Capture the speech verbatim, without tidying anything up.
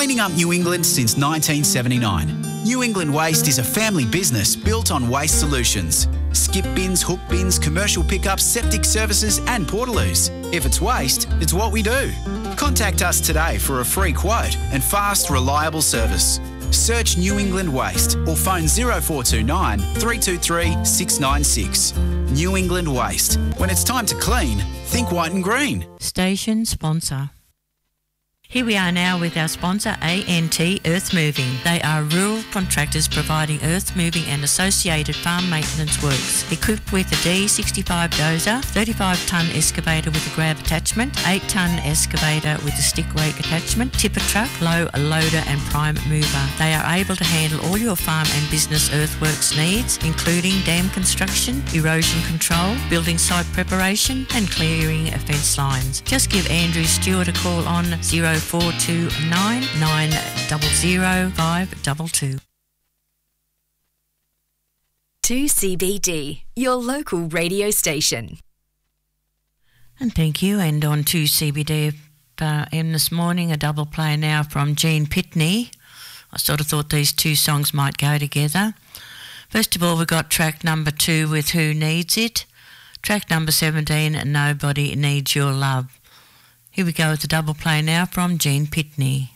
Cleaning up New England since nineteen seventy-nine. New England Waste is a family business built on waste solutions. Skip bins, hook bins, commercial pickups, septic services and portaloos. If it's waste, it's what we do. Contact us today for a free quote and fast, reliable service. Search New England Waste or phone zero four two nine, three two three, six nine six. New England Waste. When it's time to clean, think white and green. Station sponsor. Here we are now with our sponsor, A N T Earth Moving. They are rural contractors providing earth moving and associated farm maintenance works. Equipped with a D sixty-five dozer, thirty-five tonne excavator with a grab attachment, eight tonne excavator with a stick rake attachment, tipper truck, low loader and prime mover. They are able to handle all your farm and business earthworks needs, including dam construction, erosion control, building site preparation and clearing of fence lines. Just give Andrew Stewart a call on zero four two nine, nine zero zero, five two two. two C B D, your local radio station. And thank you. And on two C B D uh, M this morning, a double play now from Gene Pitney. I sort of thought these two songs might go together. First of all, we got track number two with Who Needs It. Track number seventeen, Nobody Needs Your Love. Here we go with the double play now from Gene Pitney.